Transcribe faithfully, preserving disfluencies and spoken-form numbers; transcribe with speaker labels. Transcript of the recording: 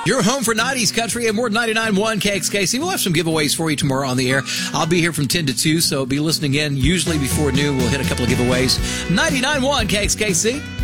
Speaker 1: Your home for nineties country and more than ninety-nine point one K X K C. We'll have some giveaways for you tomorrow on the air. I'll be here from ten to two, so be listening in. Usually before noon, we'll hit a couple of giveaways. ninety-nine point one K X K C.